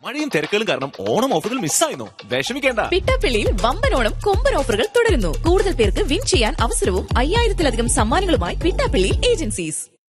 മഴയും തിരക്കുകളും കാരണം ഓണം ഓഫറുകൾ മിസ്സായിരുന്നു. വിഷമിക്കേണ്ട. പിട്ടാപ്പിള്ളിയിൽ വമ്പൻ ഓണം കൊമ്പൻ ഓഫറുകൾ തുടരുന്നു. കൂടുതൽ പേർക്ക് വിൻ ചെയ്യാൻ അവസരവും 5000-ലധികം സമ്മാനങ്ങളുമായി പിട്ടാപ്പിള്ളി ഏജൻസീസ്.